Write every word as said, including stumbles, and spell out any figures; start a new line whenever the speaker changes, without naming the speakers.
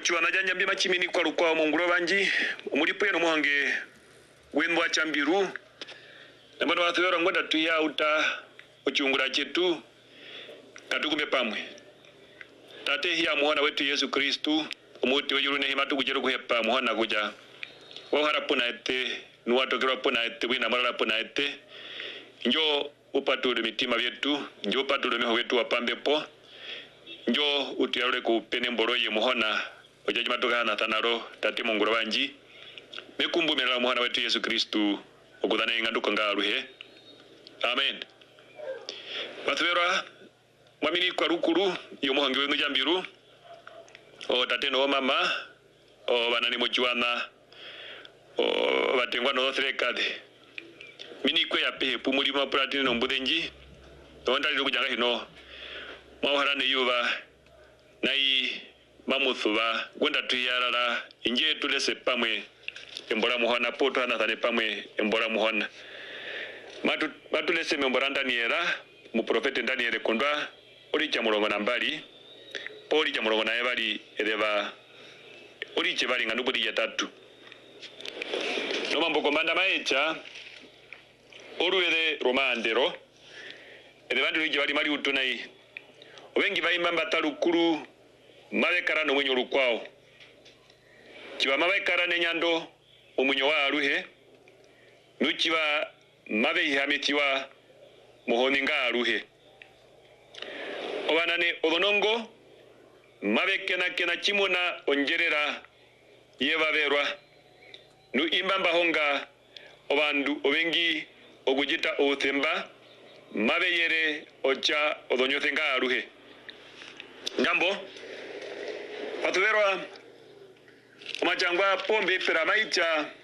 mochiwana janja mbima chimini kwa lukwa monguro banji umulipo yeno muhange wembwa chambiru nambano wathuyora ngoda tuya uta uchungura chetu katukume pamwe tate hiya muhona wetu Yesu Kristu umuti wejurune himatu kujeru kuhepa muhona kuja wahara puna ete nuwatokera puna ete wina marara puna ete njo upatule mitima vyetu njo upatule miho wetu wapambe po njo utiyarule kupene mboro ye muhona ojaji matoka hana thanaro tate monguro banji mekumbu menala muhona wetu Yesu Kristu okudhana inganduka ngaruhe amen. Bathuera mwamini kwa rukuru yo muhangi wengu jambiru o tate no mama o banani mochiwana o batengwa no threkade mini kwe ya pehe pumuli ma pratini no mbudenji onda lilo kujanga hino maharane yuva nai mamuthuva gwenda tuyarara inje tulese pamwe embora muhona poto hana thane pamwe embora muhona matu matulese membora ndani era mu profete ndani ere kondwa oli cha mulongo nambali poli cha mulongo na ebali edeba oli che bali ngandu budi ya tatu no mambo komanda maecha oruere romandero edeba ndi je bali mali utunai obengi bayimba batalukuru mabekara no mwenyo lukwao kiba mabekara ne nyando omunyo wa aruhe nukiba mabe ihametiwa muhoninga aruhe obanane obonongo mabe kena kena chimona onjerera yebaberwa nu imbamba honga obandu obengi ogujita othemba mabe yere ocha odonyothenga aruhe ngambo patuberwa omachangwa pombe pera maicha